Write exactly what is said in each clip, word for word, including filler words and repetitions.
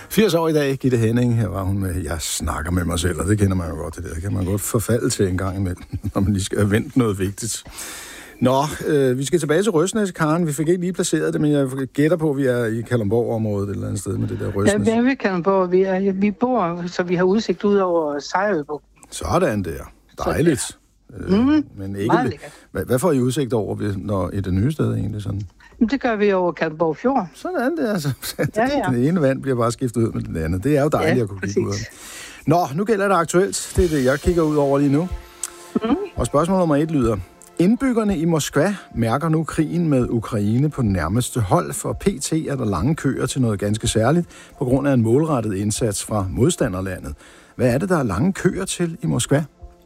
firs år i dag, Gitte Henning, her var hun med, jeg snakker med mig selv, og det kender man jo godt, det der. Det kan man godt forfalde til en gang imellem, når man lige skal have vendt noget vigtigt. Nå, øh, vi skal tilbage til Røsnæs, Karen. Vi fik ikke lige placeret det, men jeg gætter på, at vi er i Kalundborg-området et eller andet sted med det der Røsnæs. Ja, vi er i Kalundborg. Vi, er, vi bor, så vi har udsigt ud over Sejrøbuk. Sådan der. Dejligt. Øh, mm, men ikke hvad, hvad får I udsigt over, når i det nye sted egentlig sådan? Det gør vi over Kalundborg Fjord. Sådan der, altså. Det, ja, ja. Det ene vand bliver bare skiftet ud med det andet. Det er jo dejligt ja, at kunne kigge ud af. Nå, nu gælder det aktuelt. Det er det, jeg kigger ud over lige nu. Mm. Og spørgsmål nummer et lyder: indbyggerne i Moskva mærker nu krigen med Ukraine på nærmeste hold. For P T er der lange køer til noget ganske særligt på grund af en målrettet indsats fra modstanderlandet. Hvad er det, der er lange køer til i Moskva?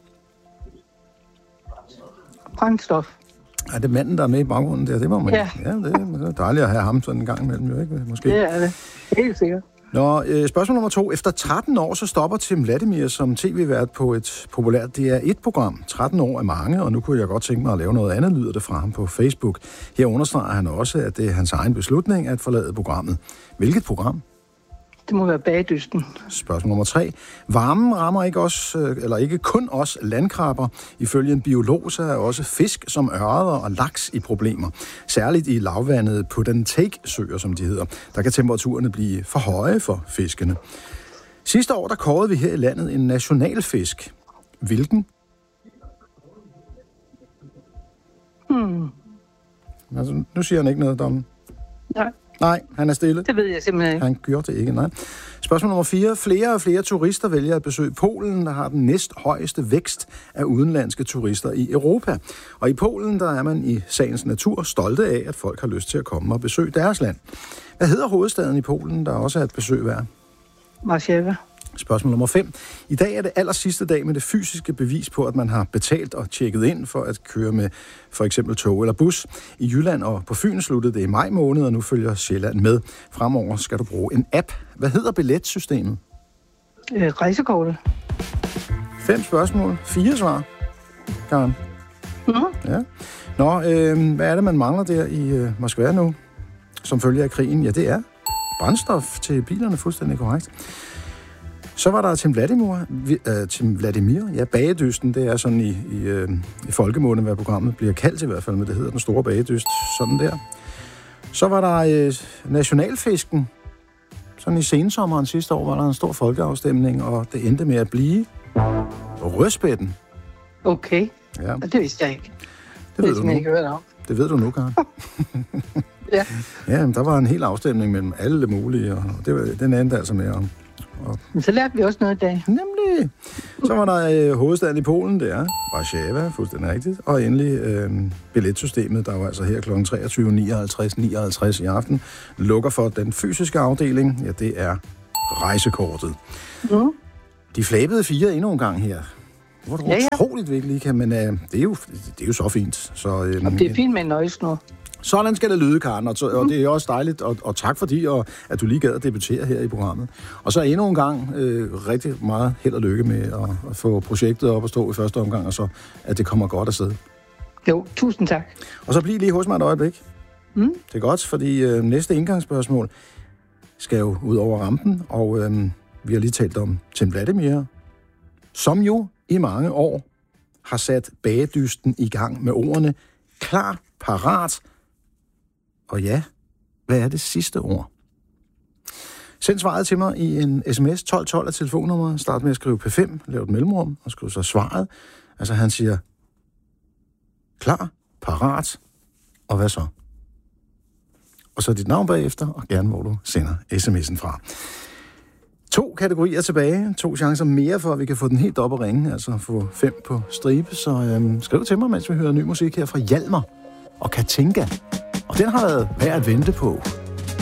Brændstof. Er det manden, der er med i baggrunden der? Det var man. Ja. Ja, det er dejligt at have ham sådan en gang imellem, jo ikke? Måske. Det er det. Helt sikkert. Nå, øh, spørgsmål nummer to. Efter tretten år, så stopper Tim Vladimir som tv-vært på et populært D R et program. tretten år er mange, og nu kunne jeg godt tænke mig at lave noget andet, lyder det fra ham på Facebook. Her understreger han også, at det er hans egen beslutning at forlade programmet. Hvilket program? Det må være Bagdysten. Spørgsmål nummer tre. Varmen rammer ikke os, eller ikke kun os landkrabber. Ifølge en biolog, så er også fisk som ørreder og laks i problemer. Særligt i lavvandet på den Take-søer, som de hedder. Der kan temperaturerne blive for høje for fiskene. Sidste år, der kårede vi her i landet en nationalfisk. Hvilken? Hmm. Altså, nu siger han ikke noget om. Nej. Nej, han er stille. Det ved jeg simpelthen ikke. Han gør det ikke, nej. Spørgsmål nummer fire. Flere og flere turister vælger at besøge Polen, der har den næst højeste vækst af udenlandske turister i Europa. Og i Polen, der er man i sagens natur stolte af, at folk har lyst til at komme og besøge deres land. Hvad hedder hovedstaden i Polen, der også er et besøg værd? Warszawa. Spørgsmål nummer fem. I dag er det aller sidste dag med det fysiske bevis på, at man har betalt og tjekket ind for at køre med for eksempel tog eller bus. I Jylland og på Fyn sluttede det i maj måned, og nu følger Sjælland med. Fremover skal du bruge en app. Hvad hedder billetsystemet? Øh, rejsekortet. Fem spørgsmål. Fire svar, Karen. Mm-hmm. Ja. Nå, øh, hvad er det, man mangler der i øh, Moskva nu, som følger af krigen? Ja, det er brændstof til bilerne, fuldstændig korrekt. Så var der Tim Vladimir, øh, Tim Vladimir, ja, Bagedysten, det er sådan i, i, øh, i folkemunde, hvad programmet bliver kaldt i hvert fald, men det hedder Den Store Bagedyst, sådan der. Så var der øh, nationalfisken, sådan i sensommeren sidste år var der en stor folkeafstemning, og det endte med at blive rødspætten. Okay, ja. Og det vidste jeg ikke. Det, det ved du nu. Ikke hørt om. Det ved du nu, Karen. Ja. Ja, men der var en hel afstemning mellem alle mulige, og det var, den endte altså med om. Og... Men så lærte vi også noget i dag. Nemlig. Så var der øh, hovedstaden i Polen, det er Warszawa, fuldstændig rigtigt. Og endelig øh, billetsystemet, der var altså her kl. treogtyve nioghalvtreds nioghalvtreds i aften, lukker for den fysiske afdeling. Ja, det er rejsekortet. Mm. De flabede fire endnu en gang her. Det var ja, ja. utroligt, vi ikke lige kan, men øh, det, er jo, det er jo så fint. Så, øh, og det er fint med en nøjesnor. Sådan skal det lyde, Karen, og, og det er også dejligt, og, og tak fordi, og, at du lige gad at debutere her i programmet. Og så endnu en gang øh, rigtig meget held og lykke med at, at få projektet op at stå i første omgang, og så at det kommer godt afsted. Jo, tusind tak. Og så bliv lige hos mig et øjeblik. Mm. Det er godt, fordi øh, næste indgangsspørgsmål skal jo ud over rampen, og øh, vi har lige talt om Tim Vladimir, som jo i mange år har sat bagedysten i gang med ordene klar, parat. Og ja, hvad er det sidste ord? Send svaret til mig i en sms. tolv tolv af telefonnummeret. Start med at skrive P fem, lav et mellemrum og skriv så svaret. Altså han siger klar, parat, og hvad så? Og så dit navn bagefter, og gerne hvor du sender sms'en fra. To kategorier tilbage, to chancer mere for, at vi kan få den helt op at ringe, altså få fem på stribe. Så øhm, skriv til mig, mens vi hører ny musik her fra Hjalmar og Katinka. Og den har været værd at vente på.